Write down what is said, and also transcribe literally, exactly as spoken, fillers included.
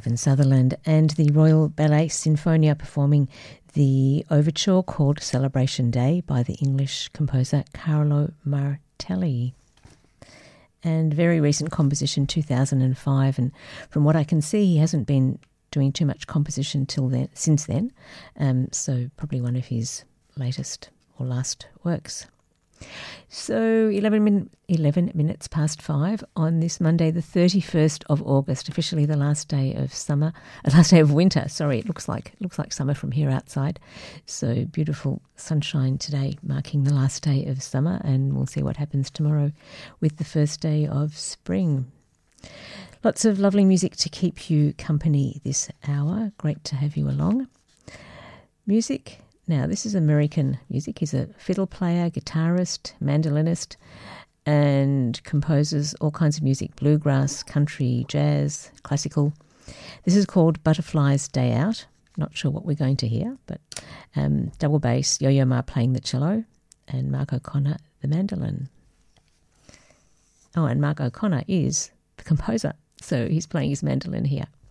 Kevin Sutherland and the Royal Ballet Sinfonia performing the overture called Celebration Day by the English composer Carlo Martelli. And very recent composition, two thousand five, and from what I can see, he hasn't been doing too much composition till then, since then, um, so probably one of his latest or last works. So eleven, min- eleven minutes past five on this Monday, the thirty-first of August, officially the last day of summer, uh, last day of winter. Sorry, it looks like it looks like summer from here outside. So beautiful sunshine today, marking the last day of summer, and we'll see what happens tomorrow with the first day of spring. Lots of lovely music to keep you company this hour. Great to have you along. Music. Now, this is American music. He's a fiddle player, guitarist, mandolinist, and composes all kinds of music, bluegrass, country, jazz, classical. This is called Butterfly's Day Out. Not sure what we're going to hear, but um, double bass, Yo-Yo Ma playing the cello, and Mark O'Connor the mandolin. Oh, and Mark O'Connor is the composer, so he's playing his mandolin here.